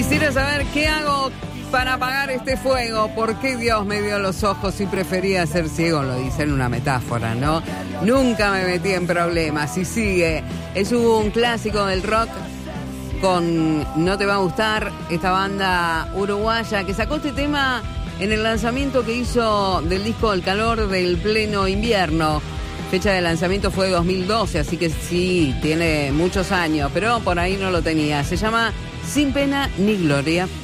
Quisiera saber qué hago para apagar este fuego. ¿Por qué Dios me dio los ojos y prefería ser ciego? Lo dice en una metáfora, ¿no? Nunca me metí en problemas. Y sigue. Es un clásico del rock con No Te Va a Gustar, esta banda uruguaya que sacó este tema en el lanzamiento que hizo del disco El Calor del Pleno Invierno. Fecha de lanzamiento fue 2012, así que sí, tiene muchos años, pero por ahí no lo tenía. Se llama Sin Pena ni Gloria.